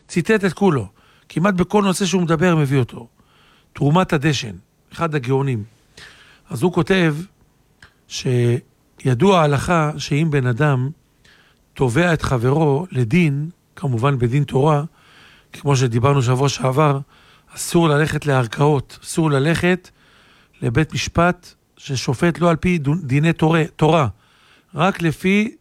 ציטט את כולו. כמעט בכל נושא שהוא מדבר מביא אותו. תרומת הדשן, אחד הגאונים. אז הוא כותב שידוע ההלכה שאם בן אדם תובע את חברו לדין, כמובן בדין תורה, כמו שדיברנו שבוע שעבר, אסור ללכת לערכאות, אסור ללכת לבית משפט ששופט לא על פי דיני תורה, רק לפי